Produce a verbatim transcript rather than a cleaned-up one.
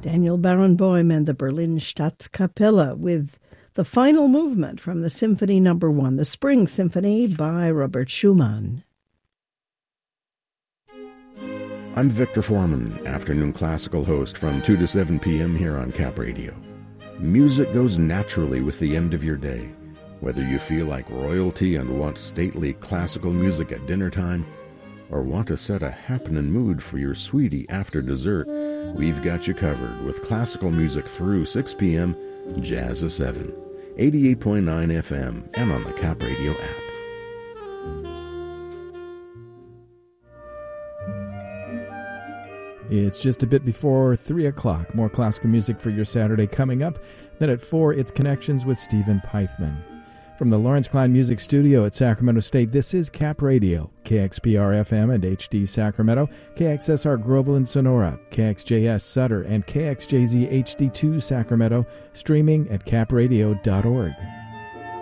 Daniel Barenboim and the Berlin Staatskapelle with the final movement from the Symphony Number One, the Spring Symphony by Robert Schumann. I'm Victor Foreman, afternoon classical host from two to seven p.m. here on Cap Radio. Music goes naturally with the end of your day. Whether you feel like royalty and want stately classical music at dinner time, or want to set a happening mood for your sweetie after dessert, we've got you covered with classical music through six p.m., Jazz at seven, eighty-eight point nine F M, and on the Cap Radio app. It's just a bit before three o'clock. More classical music for your Saturday coming up. Then at four, it's Connections with Stephen Pythman. From the Lawrence Klein Music Studio at Sacramento State, this is Cap Radio, K X P R F M and H D Sacramento, K X S R Groveland Sonora, K X J S Sutter, and K X J Z H D two Sacramento, streaming at cap radio dot org.